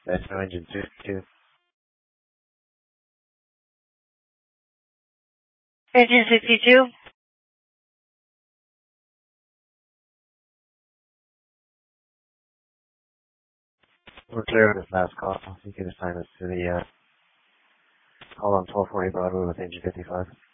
That's no engine 62. Engine 62. We're clear on this last call. You can assign us to the call on 1240 Broadway with engine 55.